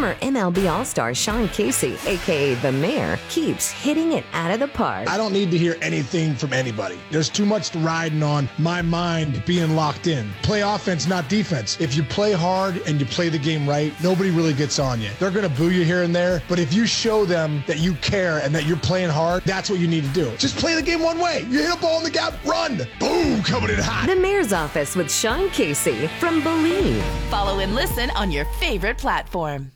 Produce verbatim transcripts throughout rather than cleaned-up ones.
Former M L B All-Star Sean Casey, a k a. The Mayor, keeps hitting it out of the park. I don't need to hear anything from anybody. There's too much riding on my mind being locked in. Play offense, not defense. If you play hard and you play the game right, nobody really gets on you. They're going to boo you here and there, but if you show them that you care and that you're playing hard, that's what you need to do. Just play the game one way. You hit a ball in the gap, run. Boom, coming in hot. The Mayor's Office with Sean Casey from Believe. Follow and listen on your favorite platform.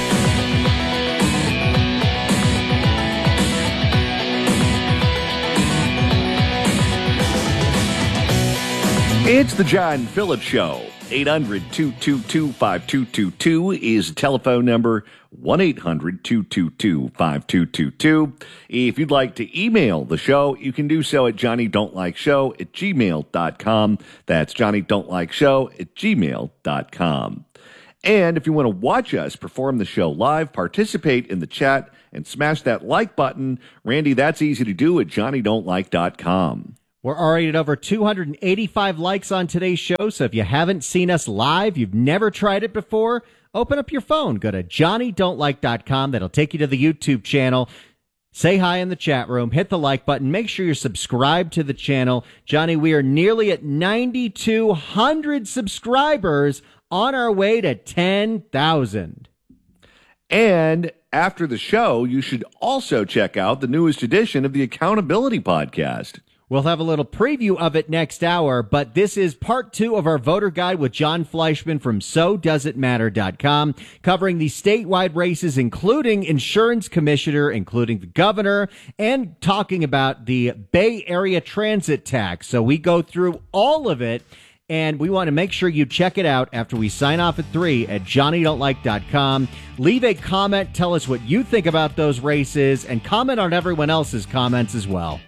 It's the John Phillips Show. eight hundred, two two two, five two two two is the telephone number. one eight hundred, two two two, five two two two. If you'd like to email the show, you can do so at johnny don't like show at gmail dot com. That's johnny don't like show at gmail dot com. And if you want to watch us perform the show live, participate in the chat, and smash that like button, Randy, that's easy to do at johnny don't like dot com. We're already at over two hundred eighty-five likes on today's show, so if you haven't seen us live, you've never tried it before, open up your phone, go to johnny don't like dot com. That'll take you to the YouTube channel. Say hi in the chat room, hit the like button, make sure you're subscribed to the channel. Johnny, we are nearly at nine thousand two hundred subscribers, on our way to ten thousand. And after the show, you should also check out the newest edition of the Accountability Podcast. We'll have a little preview of it next hour, but this is part two of our voter guide with John Fleischman from so does it matter dot com, covering the statewide races, including insurance commissioner, including the governor, and talking about the Bay Area transit tax. So we go through all of it, and we want to make sure you check it out after we sign off at three at johnny don't like dot com. Leave a comment, tell us what you think about those races, and comment on everyone else's comments as well.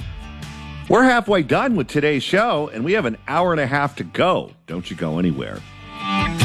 We're halfway done with today's show, and we have an hour and a half to go. Don't you go anywhere.